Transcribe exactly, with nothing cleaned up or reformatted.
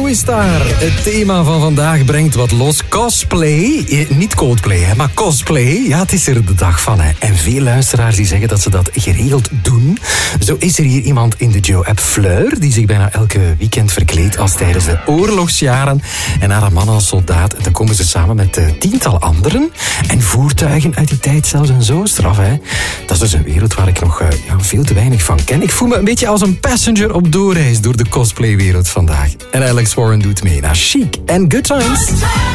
is daar. Het thema van vandaag brengt wat los. Cosplay. Eh, niet Coldplay, hè, maar cosplay. Ja, het is er de dag van. Hè. En veel luisteraars die zeggen dat ze dat geregeld doen. Zo is er hier iemand in de Joe-app, Fleur, die zich bijna elke weekend verkleedt als tijdens de oorlogsjaren. En haar man als soldaat. En dan komen ze samen met uh, tiental anderen. En voertuigen uit die tijd zelfs en zo straf. Hè. Dat is dus een wereld waar ik nog uh, ja, veel te weinig van ken. Ik voel me een beetje als een passenger op doorreis door de cosplaywereld vandaag. En Alex Warren doet mee naar Chic en Good Times.